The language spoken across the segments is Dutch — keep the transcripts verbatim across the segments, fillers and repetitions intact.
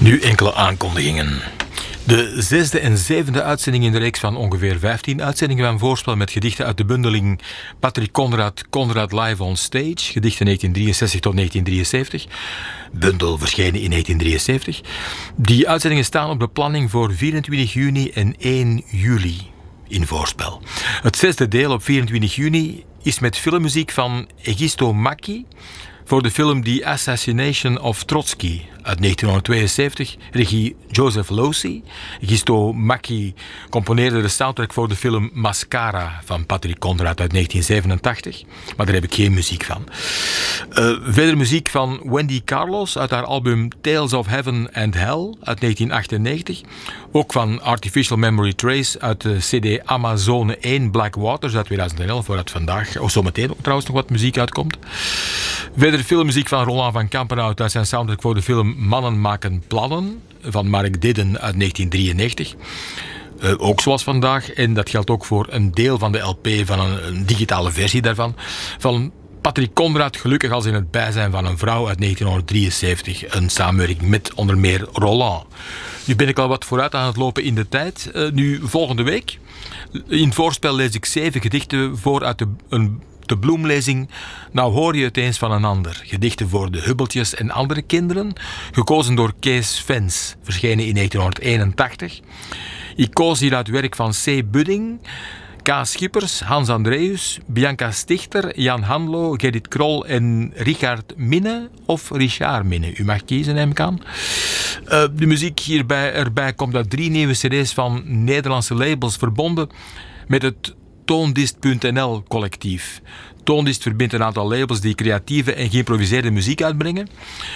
Nu enkele aankondigingen. De zesde en zevende uitzending in de reeks van ongeveer vijftien uitzendingen van Voorspel met gedichten uit de bundeling Patrick Conrad, Conrad Live on Stage, gedichten negentien drieënzestig tot negentien drieënzeventig. Bundel verschenen in negentien drieënzeventig. Die uitzendingen staan op de planning voor vierentwintig juni en één juli in Voorspel. Het zesde deel op vierentwintig juni is met filmmuziek van Egisto Macchi voor de film The Assassination of Trotsky uit negentienhonderdtweeënzeventig, regie Joseph Losey. Egisto Macchi componeerde de soundtrack voor de film Mascara van Patrick Conrad uit negentien zevenentachtig, maar daar heb ik geen muziek van. Uh, verder muziek van Wendy Carlos uit haar album Tales of Heaven and Hell uit negentien achtennegentig. Ook van Artificial Memory Trace uit de C D Amazone één Black Waters uit tweeduizend elf, waaruit vandaag, of zometeen ook trouwens nog wat muziek uitkomt. Verder filmmuziek van Roland van Kampenhout uit zijn soundtrack voor de film Mannen maken plannen van Mark Didden uit negentien drieënnegentig. Uh, ook zoals vandaag, en dat geldt ook voor een deel van de L P van een, een digitale versie daarvan, van Patrick Conrad, Gelukkig als in het bijzijn van een vrouw uit negentienhonderddrieënzeventig. Een samenwerking met onder meer Roland. Nu ben ik al wat vooruit aan het lopen in de tijd. Uh, nu, volgende week, in Voorspel lees ik zeven gedichten voor uit de, een de bloemlezing Nou hoor je het eens van een ander. Gedichten voor de Hubbeltjes en andere kinderen, gekozen door Kees Vens, verschenen in negentienhonderdeenentachtig. Ik koos hier uit werk van C. Budding, K. Schippers, Hans Andreus, Bianca Stichter, Jan Hanlo, Gerrit Krol en Richard Minne of Richard Minne. U mag kiezen, neem ik aan. Uh, de muziek hierbij erbij komt uit drie nieuwe cd's van Nederlandse labels verbonden met het Toondist punt n l collectief. Toondist verbindt een aantal labels die creatieve en geïmproviseerde muziek uitbrengen.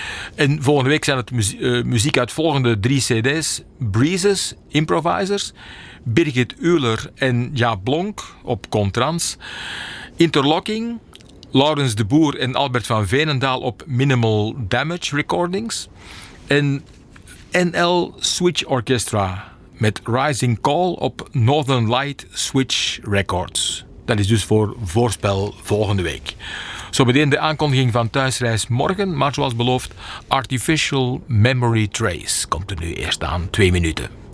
En volgende week zijn het muziek, uh, muziek uit volgende drie cd's. Breezes, Improvisers, Birgit Euler en Jaap Blonk op Contrans. Interlocking, Laurens de Boer en Albert van Veenendaal op Minimal Damage Recordings. En N L Switch Orchestra met Rising Call op Northern Light Switch Records. Dat is dus voor Voorspel volgende week. Zometeen de aankondiging van Thuisreis morgen, maar zoals beloofd, Artificial Memory Trace komt er nu eerst aan, twee minuten.